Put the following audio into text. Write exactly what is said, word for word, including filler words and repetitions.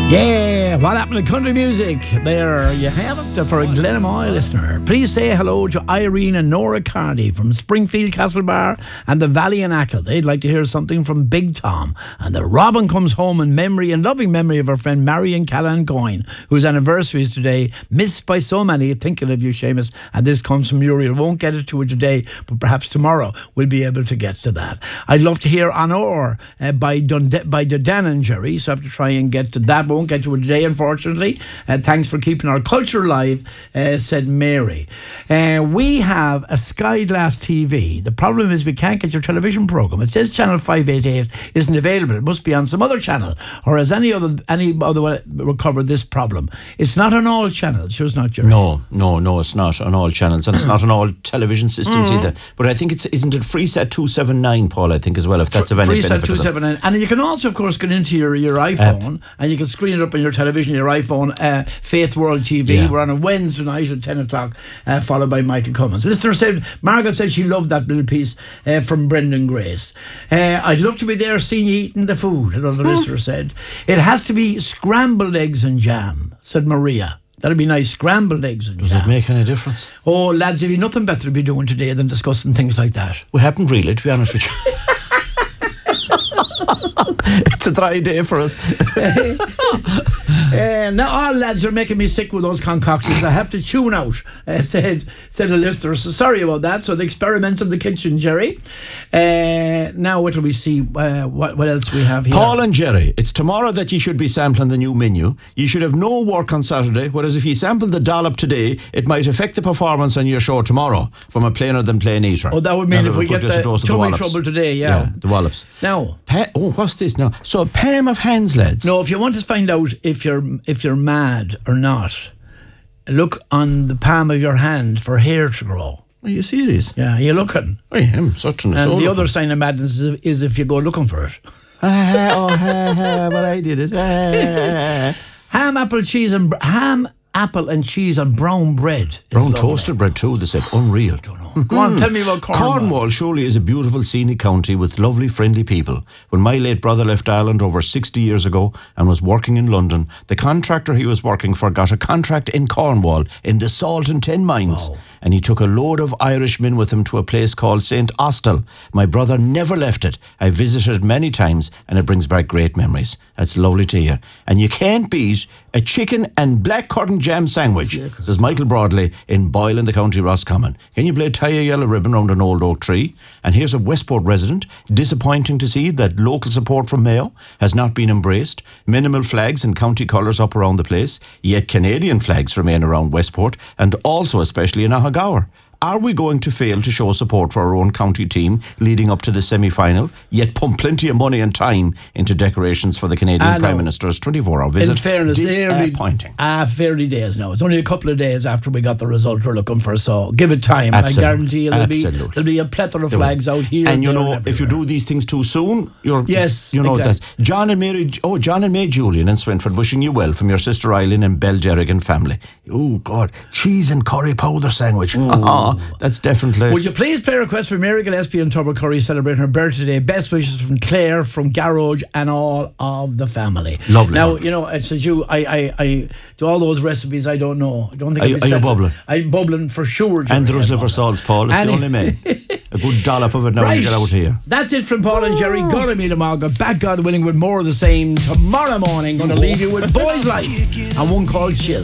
Yeah, what happened to country music? There you have it for a Glenmoy listener. Please say hello to Irene and Nora Carney from Springfield Castlebar and the Valley in Ackle. They'd like to hear something from Big Tom. And the Robin comes home in memory and loving memory of our friend Marion Callan Coyne, whose anniversary is today, missed by so many. Thinking of you, Seamus. And this comes from Muriel. Won't get it to her today, but perhaps tomorrow we'll be able to get to that. I'd love to hear Honor uh, by Dund- by the Dan and Jerry, so I have to try and get to that. Won't get to it today, unfortunately. Uh, thanks for keeping our culture alive, uh, said Mary. Uh, we have a Sky Glass T V. The problem is we can't get your television programme. It says channel five eighty-eight isn't available. It must be on some other channel, or has any other any other way recovered this problem? It's not on all channels. Sure, it's not, Jerry. No, no, no, it's not on all channels, and it's not on all television systems mm-hmm. either. But I think it's isn't it Freesat two seventy-nine, Paul? I think as well, if that's of any benefit. Freesat two seventy-nine, and you can also, of course, get into your your iPhone uh, and you can screen it up on your television, your iPhone. Uh, Faith World T V. Yeah. We're on a Wednesday night at ten o'clock, uh, followed by Michael Cummins. Listener said, Margaret said she loved that little piece uh, from Brendan Grace. Uh, I'd love to be there seeing you eating the food, another mm. listener said. It has to be scrambled eggs and jam, said Maria. That'd be nice, scrambled eggs and Does jam. Does it make any difference? Oh, lads, have you nothing better to be doing today than discussing things like that? We haven't really, to be honest with you. It's a dry day for us. uh, now all lads are making me sick with those concoctions. I have to tune out, uh, said said a listener. So sorry about that. So the experiments in the kitchen, Jerry. Uh, now what do we see? Uh, what what else we have here? Paul and Jerry, it's tomorrow that you should be sampling the new menu. You should have no work on Saturday, whereas if you sample the dollop today, it might affect the performance on your show tomorrow from a plainer than plain eater. Oh, that would mean now if we get the tummy trouble today, yeah. yeah. The wallops. Now. Pa- oh, what's this now? So Pam of Hands, lads. No, if you want to find out if you're if you're mad or not, look on the palm of your hand for hair to grow. Are you serious? Yeah, you're looking. I am such an And the other sign of madness is, is if you go looking for it. ah, oh, ha, ha, but I did it. Ah. Ham, apple, cheese, and br- ham, apple, and cheese on brown bread. Brown toasted bread too. They said unreal. I don't know. Go on, tell me about Cornwall. Cornwall surely is a beautiful scenic county with lovely, friendly people. When my late brother left Ireland over sixty years ago and was working in London, the contractor he was working for got a contract in Cornwall in the Salt and Tin Mines. Wow. And he took a load of Irishmen with him to a place called Saint Austell. My brother never left it. I visited many times and it brings back great memories. That's lovely to hear. And you can't beat a chicken and black currant jam sandwich, says Michael Broadley in Boyle in the County Roscommon. Can you play tie a yellow ribbon round an old oak tree? And here's a Westport resident. Disappointing to see that local support from Mayo has not been embraced. Minimal flags and county colours up around the place, yet Canadian flags remain around Westport and also especially in Ahagaur. Are we going to fail to show support for our own county team leading up to the semi-final, yet pump plenty of money and time into decorations for the Canadian I Prime know. Minister's twenty-four hour visit? In fairness, disappointing. Ah, fairly days now. It's only a couple of days after we got the result we're looking for, so give it time. Absolutely. I guarantee you there'll be, Absolutely. there'll be a plethora of flags out here. And you there know, and if you do these things too soon, you're yes, you know exactly. that. John and Mary, oh, John and May Julian in Swinford wishing you well from your sister Eileen and Belderrick and family. Oh God, cheese and curry powder sandwich. That's definitely. Would you please play a request for Mary Gillespie and Tubber Curry celebrating her birthday? Best wishes from Claire, from Garroge, and all of the family. Lovely. Now, lovely. you know, it's as you, I, I, I do all those recipes. I don't know. I don't think. Are, you, are you bubbling? I'm bubbling for sure. Andrew's liver salts, Paul. It's the only man. A good dollop of it now right. when you get out here. That's it from Paul and Jerry. Gonna meet tomorrow. Back, God willing, with more of the same tomorrow morning. Gonna leave you with Boys Life and one called Chill.